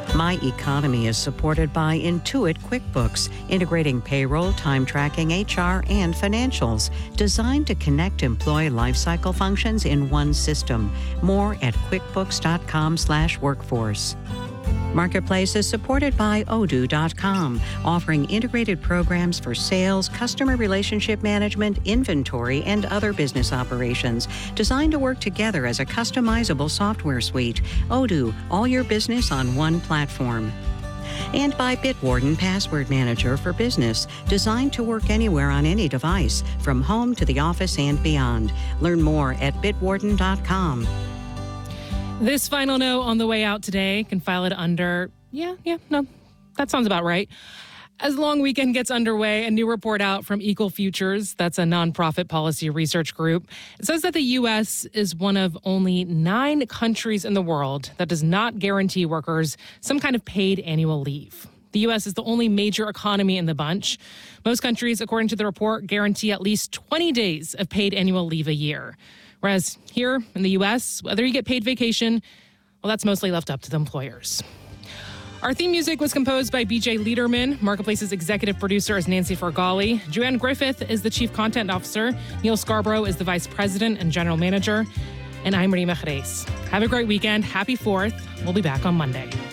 My Economy is supported by Intuit QuickBooks, integrating payroll, time tracking, HR, and financials, designed to connect employee lifecycle functions in one system. More at quickbooks.com/workforce. Marketplace is supported by Odoo.com, offering integrated programs for sales, customer relationship management, inventory, and other business operations, designed to work together as a customizable software suite. Odoo, all your business on one platform. And by Bitwarden Password Manager for Business, designed to work anywhere on any device, from home to the office and beyond. Learn more at bitwarden.com. This final note on the way out today, can file it under, that sounds about right. As the long weekend gets underway, a new report out from Equal Futures, that's a nonprofit policy research group, it says that the U.S. is one of only 9 countries in the world that does not guarantee workers some kind of paid annual leave. The U.S. is the only major economy in the bunch. Most countries, according to the report, guarantee at least 20 days of paid annual leave a year. Whereas here in the U.S., whether you get paid vacation, well, that's mostly left up to the employers. Our theme music was composed by BJ Liederman. Marketplace's executive producer is Nancy Fargali. Joanne Griffith is the chief content officer. Neil Scarborough is the vice president and general manager. And I'm Rima Jerez. Have a great weekend. Happy 4th. We'll be back on Monday.